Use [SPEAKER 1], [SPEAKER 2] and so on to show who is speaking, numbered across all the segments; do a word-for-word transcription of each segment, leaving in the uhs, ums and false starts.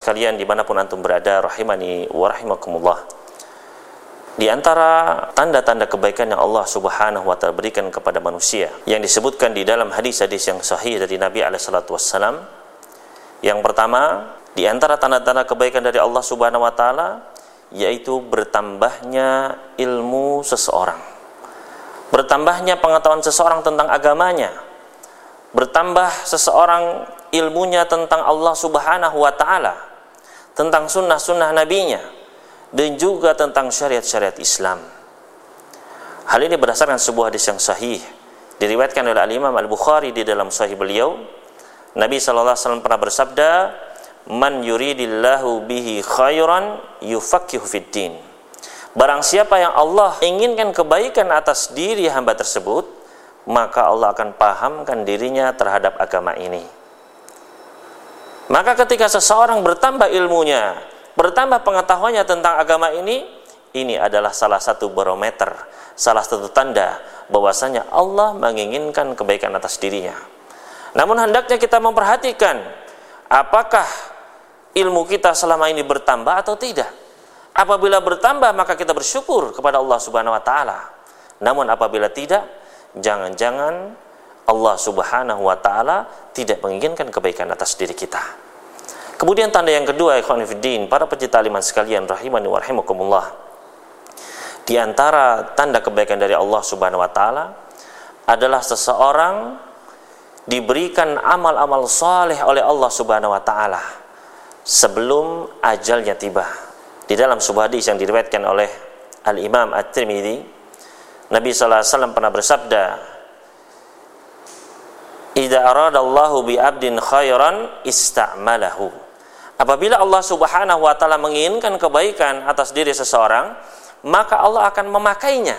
[SPEAKER 1] sekalian dimanapun antum berada, rahimani wa rahimakumullah. Di antara tanda-tanda kebaikan yang Allah Subhanahu wa taala berikan kepada manusia yang disebutkan di dalam hadis-hadis yang sahih dari Nabi alaihi salatu wassalam, yang pertama di antara tanda-tanda kebaikan dari Allah Subhanahu wa taala yaitu bertambahnya ilmu seseorang, bertambahnya pengetahuan seseorang tentang agamanya, bertambah seseorang ilmunya tentang Allah Subhanahu wa taala, tentang sunnah-sunnah nabinya, dan juga tentang syariat-syariat Islam. Hal ini berdasarkan sebuah hadis yang sahih diriwayatkan oleh Al-Imam Al-Bukhari di dalam sahih beliau. Nabi sallallahu alaihi wasallam pernah bersabda, "Man yuridillahu bihi khairan yufaqihu fiddin." Barang siapa yang Allah inginkan kebaikan atas diri hamba tersebut, maka Allah akan pahamkan dirinya terhadap agama ini. Maka ketika seseorang bertambah ilmunya, bertambah pengetahuannya tentang agama ini, ini adalah salah satu barometer, salah satu tanda bahwasanya Allah menginginkan kebaikan atas dirinya. Namun hendaknya kita memperhatikan apakah ilmu kita selama ini bertambah atau tidak. Apabila bertambah maka kita bersyukur kepada Allah Subhanahu wa taala. Namun apabila tidak, jangan-jangan Allah Subhanahu wa taala tidak menginginkan kebaikan atas diri kita. Kemudian tanda yang kedua, ikhwan fillah, para pecinta iman sekalian rahimani wa rahimakumullah. Di antara tanda kebaikan dari Allah Subhanahu wa taala adalah seseorang diberikan amal-amal saleh oleh Allah Subhanahu wa taala sebelum ajalnya tiba. Di dalam sebuah hadis yang diriwayatkan oleh Al-Imam At-Tirmidzi, Nabi sallallahu alaihi wasallam pernah bersabda, "Idza aradallahu bi 'abdin khairan ista'malahu." Apabila Allah Subhanahu wa taala menginginkan kebaikan atas diri seseorang, maka Allah akan memakainya.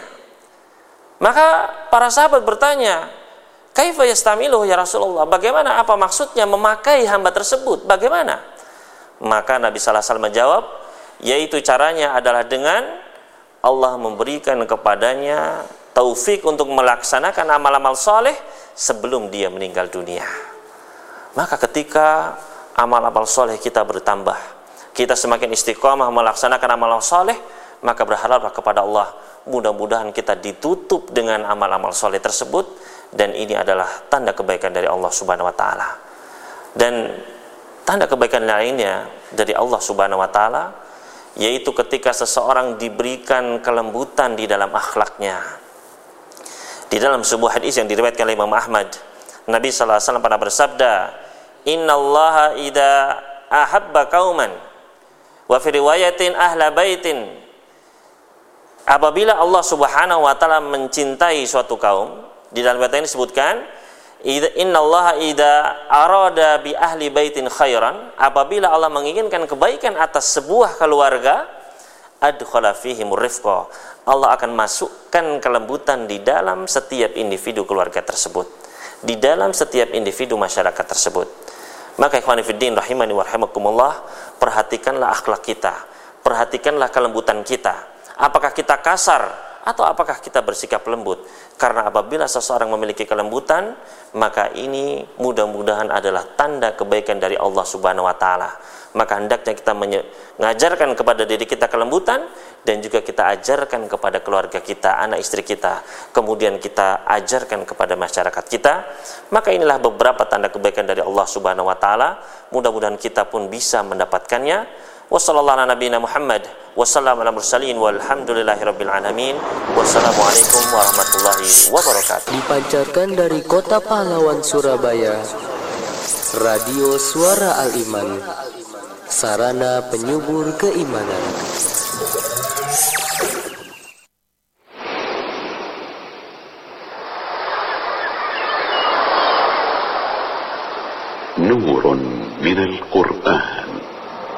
[SPEAKER 1] Maka para sahabat bertanya, "Kaifa yastamiluhu ya Rasulullah?" Bagaimana, apa maksudnya memakai hamba tersebut? Bagaimana? Maka Nabi sallallahu alaihi wasallam menjawab, yaitu caranya adalah dengan Allah memberikan kepadanya taufik untuk melaksanakan amal-amal saleh sebelum dia meninggal dunia. Maka ketika amal-amal saleh kita bertambah, kita semakin istiqamah melaksanakan amal saleh, maka berharaplah kepada Allah, mudah-mudahan kita ditutup dengan amal-amal saleh tersebut, dan ini adalah tanda kebaikan dari Allah Subhanahu wa taala. Dan tanda kebaikan lainnya dari Allah Subhanahu wa taala yaitu ketika seseorang diberikan kelembutan di dalam akhlaknya. Di dalam sebuah hadis yang diriwayatkan oleh Imam Ahmad, Nabi sallallahu alaihi wasallam pernah bersabda, "Innallaha idza ahabba qauman wa fi riwayatin ahla baitin." Apabila Allah Subhanahu wa taala mencintai suatu kaum, di dalam ayat ini disebutkan, "Innallaha idza arada bi ahli baitin khairan." Apabila Allah menginginkan kebaikan atas sebuah keluarga, adkhala fihimur rifqa. Allah akan masukkan kelembutan di dalam setiap individu keluarga tersebut, di dalam setiap individu masyarakat tersebut. Maka ikhwan fillah rahimani wa rahimakumullah, perhatikanlah akhlak kita, perhatikanlah kelembutan kita. Apakah kita kasar atau apakah kita bersikap lembut? Karena apabila seseorang memiliki kelembutan, maka ini mudah-mudahan adalah tanda kebaikan dari Allah Subhanahu wa taala. Maka hendaknya kita mengajarkan kepada diri kita kelembutan, dan juga kita ajarkan kepada keluarga kita, anak istri kita, kemudian kita ajarkan kepada masyarakat kita. Maka inilah beberapa tanda kebaikan dari Allah Subhanahu wa taala. Mudah-mudahan kita pun bisa mendapatkannya. Wassallallahu ala nabiyina Muhammad wassalamu ala mursalin walhamdulillahirabbil alamin. Wassalamualaikum warahmatullahi wabarakatuh.
[SPEAKER 2] Dipancarkan dari Kota Pahlawan Surabaya, Radio Suara Al-Iman, sarana penyubur keimanan.
[SPEAKER 3] Nurun minal Qur'an.